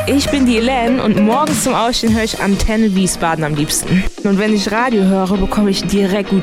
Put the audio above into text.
Ich bin die Elen und morgens zum Aufstehen höre ich Antenne Wiesbaden am liebsten. Und wenn ich Radio höre, bekomme ich direkt gute